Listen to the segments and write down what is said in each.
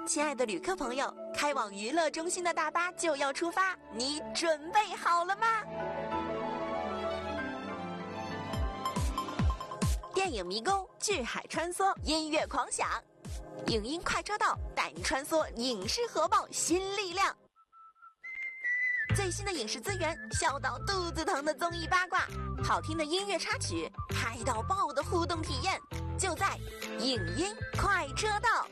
亲爱的旅客朋友，开往娱乐中心的大巴就要出发，你准备好了吗？电影迷宫，巨海穿梭，音乐狂想，影音快车道带你穿梭影视核爆新力量。最新的影视资源，笑到肚子疼的综艺八卦，好听的音乐插曲，嗨到爆的互动体验，就在影音快车道。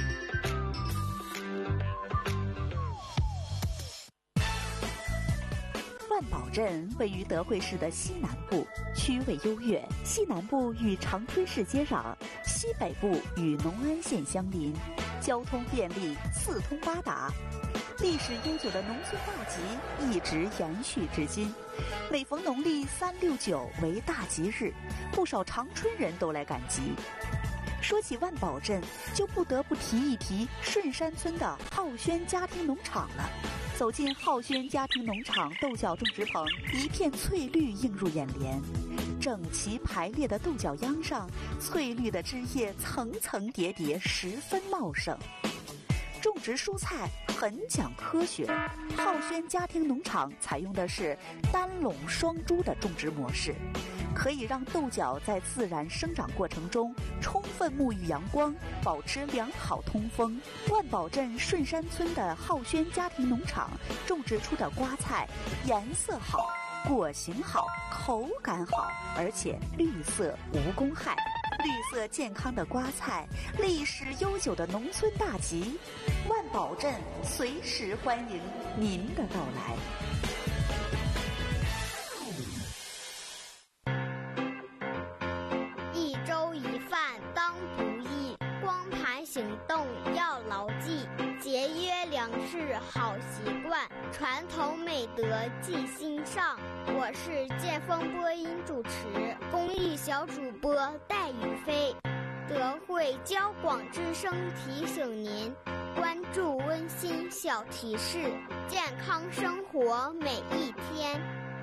万宝镇位于德惠市的西南部，区位优越，西南部与长春市接壤，西北部与农安县相邻，交通便利，四通八达。历史悠久的农村大集一直延续至今，每逢农历3、6、9为大吉日，不少长春人都来赶集。说起万宝镇，就不得不提一提顺山村的浩轩家庭农场了。走进浩轩家庭农场豆角种植棚，一片翠绿映入眼帘。整齐排列的豆角秧上，翠绿的枝叶层层叠叠，十分茂盛。种植蔬菜很讲科学，浩轩家庭农场采用的是单垄双株的种植模式，可以让豆角在自然生长过程中充分沐浴阳光，保持良好通风。万宝镇顺山村的浩轩家庭农场种植出的瓜菜颜色好，果形好，口感好，而且绿色无公害。绿色健康的瓜菜，历史悠久的农村大集，万宝镇随时欢迎您的到来。 一粥一饭当不易，光盘行动要牢记，节约粮食好习惯，传统美德记心上。我是剑锋播音主持，公益小主播戴宇飞。德惠交广之声提醒您，关注温馨小提示，健康生活每一天。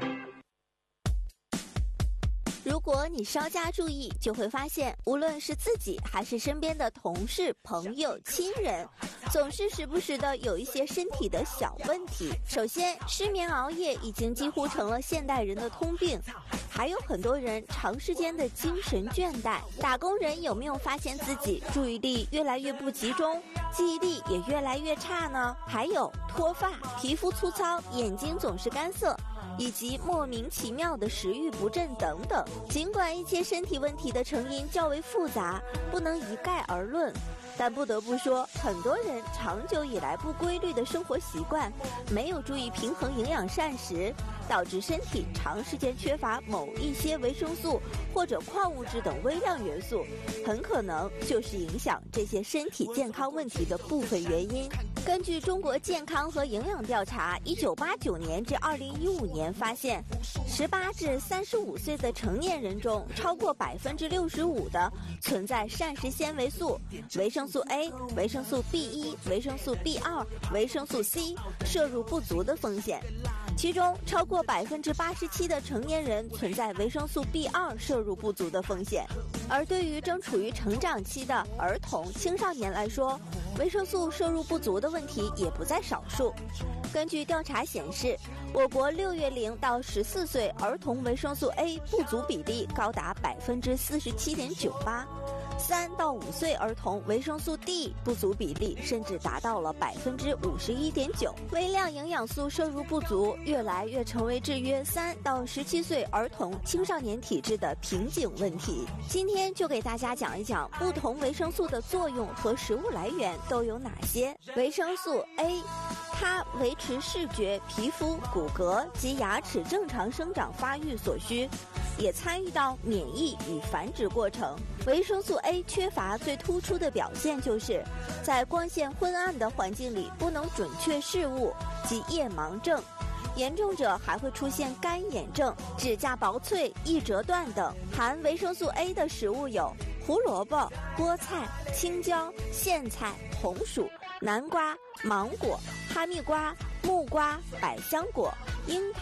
如果你稍加注意，就会发现，无论是自己还是身边的同事、朋友、亲人，总是时不时的有一些身体的小问题。首先，失眠熬夜已经几乎成了现代人的通病，还有很多人长时间的精神倦怠。打工人有没有发现自己注意力越来越不集中，记忆力也越来越差呢？还有脱发、皮肤粗糙、眼睛总是干涩，以及莫名其妙的食欲不振等等。尽管一些身体问题的成因较为复杂，不能一概而论，但不得不说，很多人长久以来不规律的生活习惯，没有注意平衡营养膳食，导致身体长时间缺乏某一些维生素或者矿物质等微量元素，很可能就是影响这些身体健康问题的部分原因。根据中国健康和营养调查1989年至2015年发现，18至35岁的成年人中，超过65%的存在膳食纤维素、维生素 A、维生素 B1、维生素 B2、维生素 C 摄入不足的风险。其中，超过87%的成年人存在维生素 B2 摄入不足的风险。而对于正处于成长期的儿童、青少年来说，维生素摄入不足的问题也不在少数。根据调查显示，我国6月0到14岁儿童维生素 A 不足比例高达47.98%。3到5岁儿童维生素 D 不足比例甚至达到了51.9%。微量营养素摄入不足越来越成为制约3到17岁儿童青少年体质的瓶颈问题。今天就给大家讲一讲不同维生素的作用和食物来源都有哪些。维生素 A， 它维持视觉、皮肤、骨骼及牙齿正常生长发育所需，也参与到免疫与繁殖过程。维生素 A 缺乏最突出的表现就是在光线昏暗的环境里不能准确视物，即夜盲症。严重者还会出现干眼症、指甲薄脆、易折断等。含维生素 A 的食物有胡萝卜、菠菜、青椒、苋菜、红薯、南瓜、芒果、哈密瓜、木瓜、百香果、樱桃、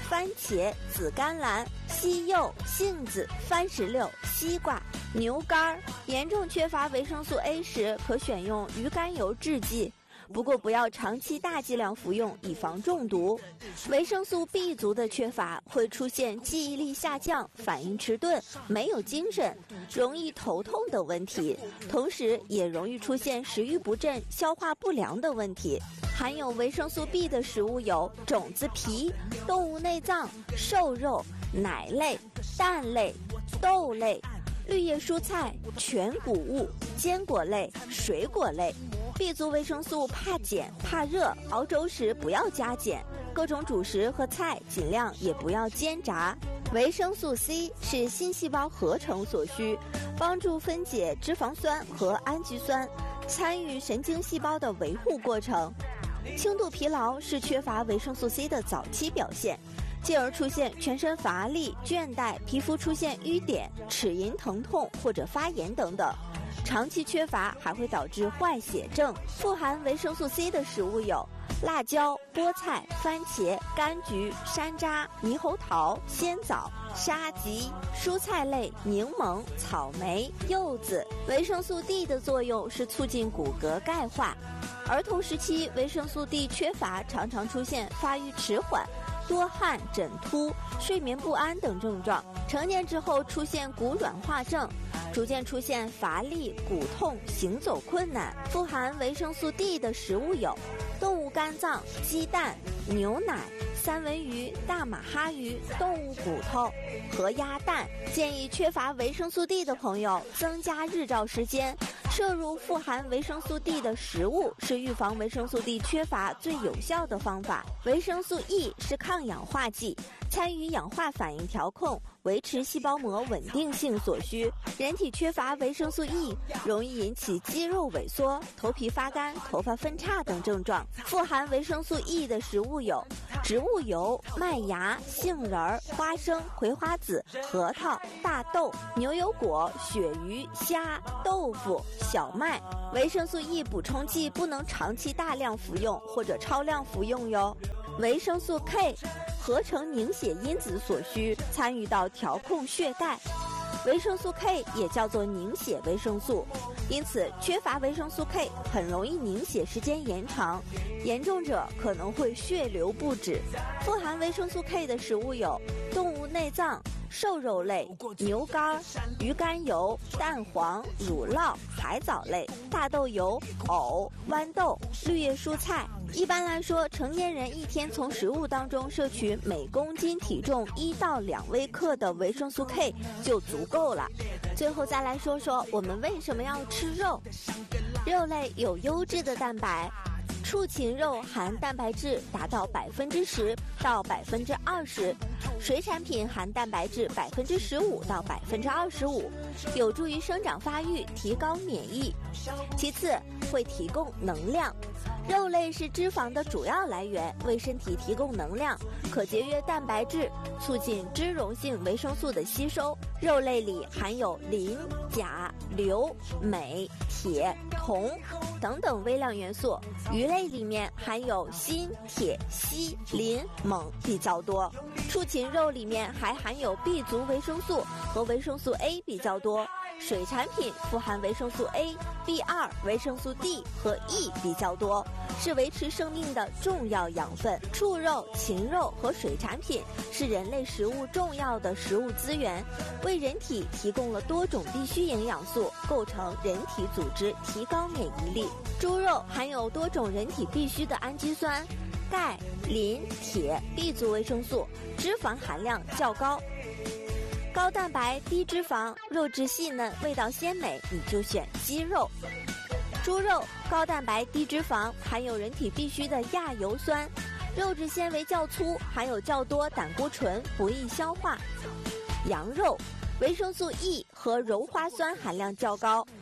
番茄、紫甘蓝、西柚、杏子、番石榴、西瓜、牛肝。严重缺乏维生素 A 时，可选用鱼肝油制剂。不过不要长期大剂量服用，以防中毒。维生素 B 族的缺乏会出现记忆力下降、反应迟钝、没有精神、容易头痛等问题，同时也容易出现食欲不振、消化不良的问题。含有维生素 B 的食物有种子皮、动物内脏、瘦肉、奶类、蛋类、豆类、绿叶蔬菜、全谷物、坚果类、水果类。B 族维生素怕碱怕热，熬粥时不要加碱，各种主食和菜尽量也不要煎炸。维生素 C 是新细胞合成所需，帮助分解脂肪酸和氨基酸，参与神经细胞的维护过程。轻度疲劳是缺乏维生素 C 的早期表现，进而出现全身乏力、倦怠、皮肤出现瘀点、齿龈疼痛或者发炎等等。长期缺乏还会导致坏血症。富含维生素 C 的食物有辣椒、菠菜、番茄、柑橘、山楂、猕猴桃、鲜枣、沙棘、蔬菜类、柠檬、草莓、柚子。维生素 D 的作用是促进骨骼钙化。儿童时期维生素 D 缺乏常常出现发育迟缓、多汗、疹秃、睡眠不安等症状。成年之后出现骨软化症，逐渐出现乏力、骨痛、行走困难。富含维生素 D 的食物有动物肝脏、鸡蛋、牛奶、三文鱼、大马哈鱼、动物骨头和鸭蛋。建议缺乏维生素 D 的朋友增加日照时间，摄入富含维生素 D 的食物是预防维生素 D 缺乏最有效的方法。维生素 E 是抗氧化剂，参与氧化反应调控，维持细胞膜稳定性所需。人体缺乏维生素 E 容易引起肌肉萎缩、头皮发干、头发分叉等症状。富含维生素 E 的食物有植物油、麦芽、杏仁、花生、葵花籽、核桃、大豆、牛油果、鳕鱼、虾、豆腐、小麦。维生素 E 补充剂不能长期大量服用或者超量服用哟。维生素 K 合成凝血因子所需，参与到调控血钙。维生素 K 也叫做凝血维生素，因此缺乏维生素 K 很容易凝血时间延长，严重者可能会血流不止。富含维生素 K 的食物有动物内脏、瘦肉类、牛肝、鱼肝油、蛋黄、乳酪、海藻类、大豆油、藕、豌豆、绿叶蔬菜。一般来说，成年人一天从食物当中摄取每公斤体重1到2微克的维生素 K 就足够了。最后再来说说我们为什么要吃肉。肉类有优质的蛋白，畜禽肉含蛋白质达到10%到20%，水产品含蛋白质15%到25%，有助于生长发育，提高免疫。其次，会提供能量。肉类是脂肪的主要来源，为身体提供能量，可节约蛋白质，促进脂溶性维生素的吸收。肉类里含有磷、钾、硫、镁、铁、铜等等微量元素。鱼类里面含有锌、铁、硒、磷、锰比较多。畜禽肉里面还含有 B 族维生素和维生素 A 比较多。水产品富含维生素 A、B2、维生素 D 和 E 比较多，是维持生命的重要养分。畜肉、禽肉和水产品是人类食物重要的食物资源，为人体提供了多种必需营养素，构成人体组织，提高免疫力。猪肉含有多种人体必需的氨基酸、钙、磷、铁、B 族维生素，脂肪含量较高。高蛋白低脂肪，肉质细嫩，味道鲜美，你就选鸡肉。猪肉高蛋白低脂肪，含有人体必需的亚油酸，肉质纤维较粗，含有较多胆固醇，不易消化。羊肉维生素 E 和鞣花酸含量较高，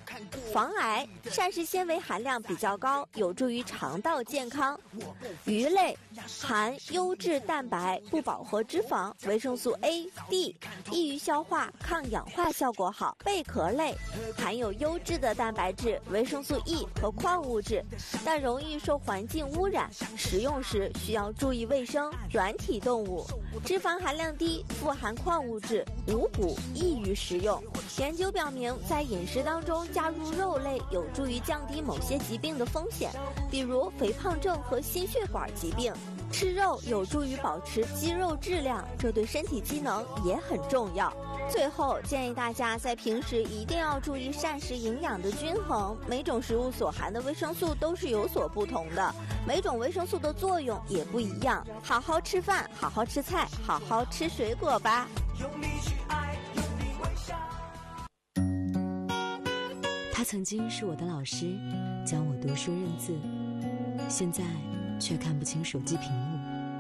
防癌，膳食纤维含量比较高，有助于肠道健康。鱼类含优质蛋白、不饱和脂肪、维生素 A、D， 易于消化，抗氧化效果好。贝壳类含有优质的蛋白质、维生素 E 和矿物质，但容易受环境污染，食用时需要注意卫生。软体动物脂肪含量低，富含矿物质，无谷，易于食用。研究表明，在饮食当中加入肉类有助于降低某些疾病的风险，比如肥胖症和心血管疾病。吃肉有助于保持肌肉质量，这对身体机能也很重要。最后，建议大家在平时一定要注意膳食营养的均衡，每种食物所含的维生素都是有所不同的，每种维生素的作用也不一样。好好吃饭，好好吃菜，好好吃水果吧。 他曾经是我的老师，教我读书认字，现在却看不清手机屏幕。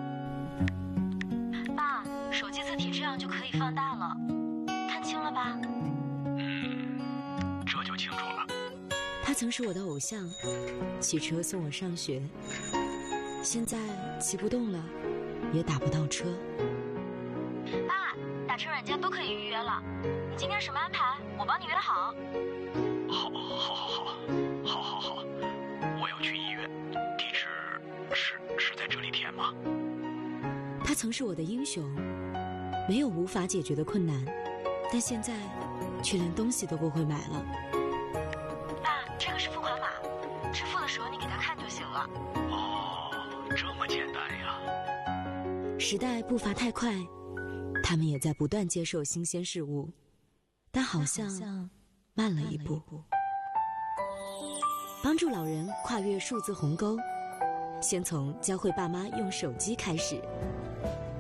爸，手机字体这样就可以放大了，看清了吧？ 这就清楚了。 他曾是我的偶像，骑车送我上学，现在骑不动了，也打不到车。 爸，打车软件都可以预约了，你今天什么安排？我帮你约好。 好，我要去医院，地址是在这里填吗？ 他曾是我的英雄，没有无法解决的困难，但现在却连东西都不会买了。 爸，这个是付款码，支付的时候你给他看就行了。 这么简单呀。 时代步伐太快，他们也在不断接受新鲜事物，但好像慢了一步。帮助老人跨越数字鸿沟，先从教会爸妈用手机开始。